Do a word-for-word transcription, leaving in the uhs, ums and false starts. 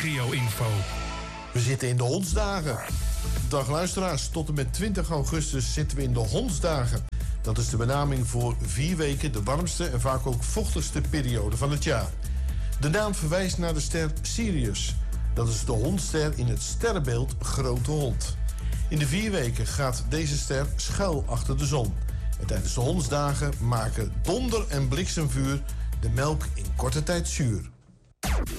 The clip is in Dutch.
regio-info. We zitten in de hondsdagen. Dag luisteraars, tot en met twintig augustus zitten we in de hondsdagen. Dat is de benaming voor vier weken de warmste en vaak ook vochtigste periode van het jaar. De naam verwijst naar de ster Sirius. Dat is de hondster in het sterrenbeeld Grote Hond. In de vier weken gaat deze ster schuil achter de zon. En tijdens de hondsdagen maken donder en bliksemvuur de melk in korte tijd zuur.